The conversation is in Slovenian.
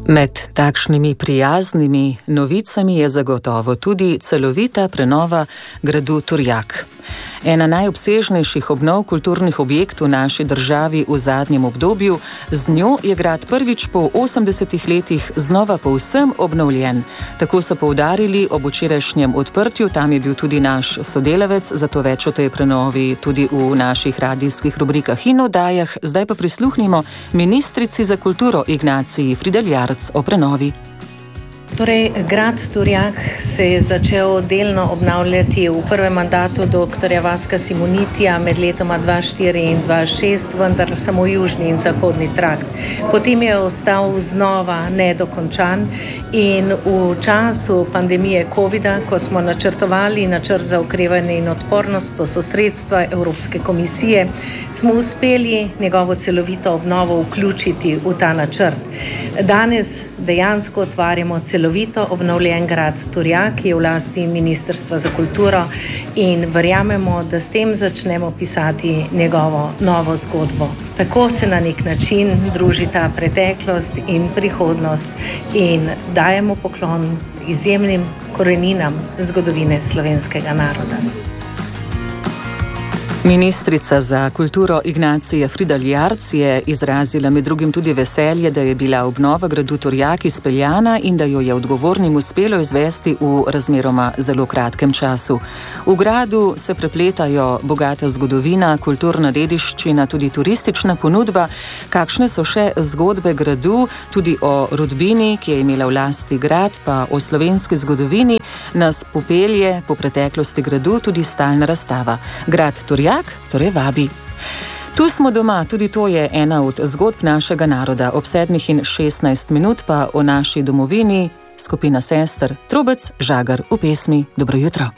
Med takšnimi prijaznimi novicami je zagotovo tudi celovita prenova gradu Turjak. Ena najobsežnejših obnov kulturnih objektov v naši državi v zadnjem obdobju, z njo je grad prvič po 80 letih znova povsem obnovljen. Tako so poudarili ob včerajšnjem odprtju, tam je bil tudi naš sodelavec, zato več o tej prenovi tudi v naših radijskih rubrikah in oddajah. Zdaj pa prisluhnimo ministrici za kulturo Ignaciji Fridel Jarc o prenovi. Torej, grad Turjak se je začel delno obnavljati v prvem mandatu dr. Vaska Simonitija med letoma 2004 in 2006, vendar samo južni in zahodni trakt. Potem je ostal znova nedokončan in v času pandemije covida, ko smo načrtovali načrt za okrevanje in odpornost, to so sredstva Evropske komisije, smo uspeli njegovo celovito obnovo vključiti v ta načrt. Danes dejansko otvarjamo celovito obnovljen grad Turjak, ki je v lasti Ministrstva za kulturo, in verjamemo, da s tem začnemo pisati njegovo novo zgodbo. Tako se na nek način družita preteklost in prihodnost in dajemo poklon izjemnim koreninam zgodovine slovenskega naroda. Ministrica za kulturo Ignacija Fridel Jarc je izrazila med drugim tudi veselje, da je bila obnova gradu Turjak izpeljana in da jo je odgovornim uspelo izvesti v razmeroma zelo kratkem času. V gradu se prepletajo bogata zgodovina, kulturna dediščina, tudi turistična ponudba. Kakšne so še zgodbe gradu, tudi o rodbini, ki je imela v lasti grad, pa o slovenski zgodovini, nas popelje po preteklosti gradu tudi stalna razstava. Grad Turjak torej vabi. Tu smo doma, tudi to je ena od zgodb našega naroda. Ob 7:16 pa o naši domovini skupina sester Trobec Žagar v pesmi Dobro jutro.